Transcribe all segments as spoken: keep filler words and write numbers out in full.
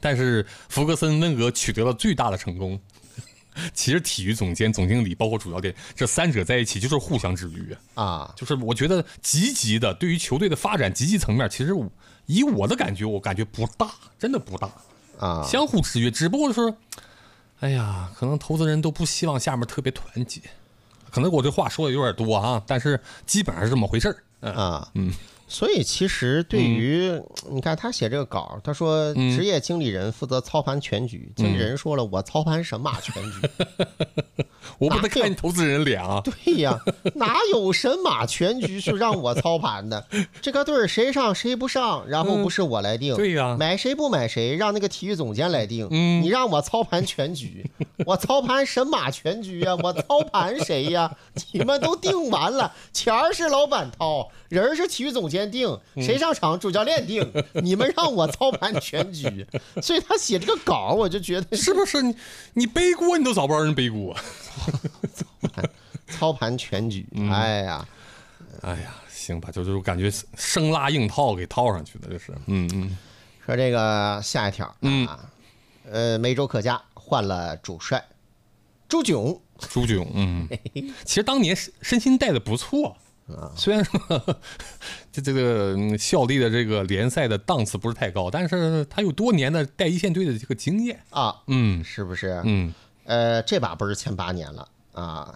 但是福格森温格取得了最大的成功。其实体育总监、总经理包括主教练这三者在一起就是互相制约啊， 就是我觉得积极的对于球队的发展积极层面，其实以我的感觉，我感觉不大，真的不大啊， 相互制约，只不过是，哎呀，可能投资人都不希望下面特别团结，可能我这话说的有点多啊，但是基本上是这么回事儿、 嗯、啊， 嗯。 所以其实对于、嗯、你看他写这个稿，他说职业经理人负责操盘全局，嗯、经理人说了，我操盘神马全局， 我不能看你投资人脸啊。 对呀，哪有神马全局是让我操盘的？这个队谁上谁不上，然后不是我来定，嗯、 对呀， 买谁不买谁让那个体育总监来定。 嗯， 你让我操盘全局，我操盘神马全局啊，我操盘谁呀？你们都定完了，钱儿是老板掏，人是体育总监定，谁上场主教练定，你们让我操盘全局，所以他写这个稿，我就觉得是不是你你背锅你都找不着人背锅， 操盘操盘全局，哎呀， 哎呀，行吧，就就感觉生拉硬套给套上去的，这是，嗯嗯。 说这个下一条啊，嗯、呃，梅州客家换了主帅朱炯， 朱炯，嗯，其实当年身心带的不错。虽然说这这个效力的这个联赛的档次不是太高，但是他有多年的带一线队的这个经验啊， 嗯， 是不是？ 嗯， 呃，这把不是签八年了啊。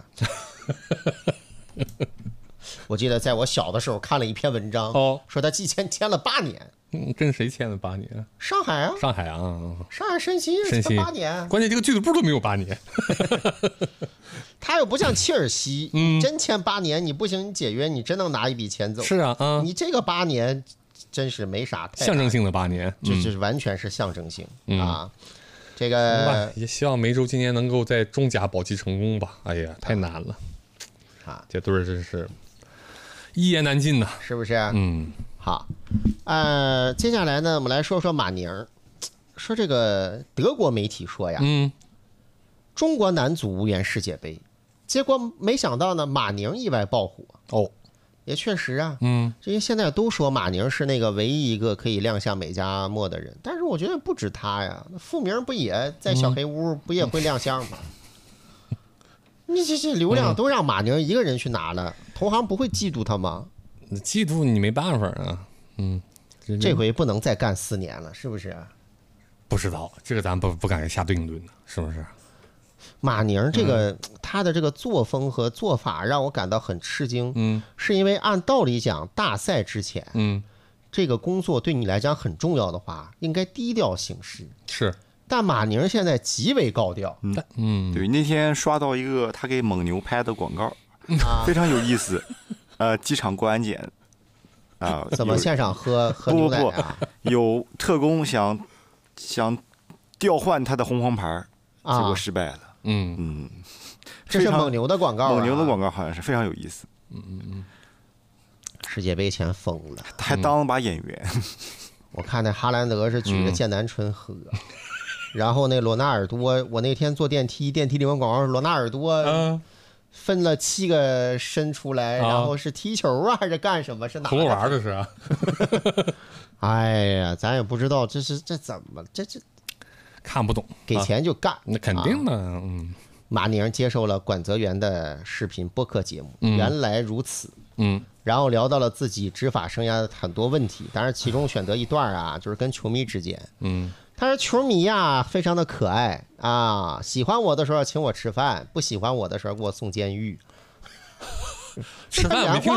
我记得在我小的时候看了一篇文章，哦，说他季签签了八年。 嗯，跟谁签了八年？ 上海啊， 上海啊， 上海申鑫申鑫八年。 关键这个俱乐部都没有八年。 他又不像切尔西， 嗯， 真签八年你不行，你解约，你真能拿一笔钱走。 是啊，啊， 你这个八年真是没啥太象征性的八年， 就就是完全是象征性、 嗯、 啊。这个也希望梅州今年能够在中甲保级成功吧。哎呀，太难了啊！ 这队真是一言难尽呐， 是不是？ 嗯， 好，呃，接下来呢，我们来说说马宁。说这个德国媒体说呀， 嗯， 中国男足无缘世界杯，结果没想到呢，马宁意外爆火哦。 也确实啊， 嗯， 这些现在都说马宁是那个唯一一个可以亮相美加墨的人，但是我觉得不止他呀，傅明不也在小黑屋不也会亮相吗？嗯、你这这流量都让马宁一个人去拿了，同行不会嫉妒他吗？ 嫉妒你没办法啊，嗯， 这回不能再干四年了，是不是？ 不知道，这个咱不不敢下定论的，是不是？ 马宁这个、嗯、他的这个作风和做法让我感到很吃惊， 嗯， 是因为按道理讲，大赛之前， 嗯， 这个工作对你来讲很重要的话，应该低调行事。 是， 但马宁现在极为高调。 嗯嗯， 对，那天刷到一个他给蒙牛拍的广告，啊、非常有意思。呃，机场过安检啊， 怎么现场喝喝牛奶啊？ 不不不，有特工想想调换他的红黄牌，结果失败了。 嗯嗯， 这是蒙牛的广告、啊， 蒙牛的广告好像是非常有意思。 嗯嗯嗯， 世界杯前疯了， 他还当了把演员。 嗯、我看那哈兰德是举着剑南春喝，嗯、然后那罗纳尔多，我那天坐电梯，电梯里面广告是罗纳尔多分了七个身出来， 啊、 然后是踢球啊还是干什么？是哪？ 葫芦娃这是啊。 哎呀，咱也不知道这是这怎么这这。 看不懂， 给钱就干，啊、 那肯定的。嗯， 马宁接受了管泽元的视频播客节目， 嗯、 原来如此。 嗯， 然后聊到了自己执法生涯的很多问题，当然其中选择一段啊，就是跟球迷之间。 嗯， 他说球迷呀、啊，非常的可爱啊，喜欢我的时候请我吃饭，不喜欢我的时候给我送监狱。 吃饭没听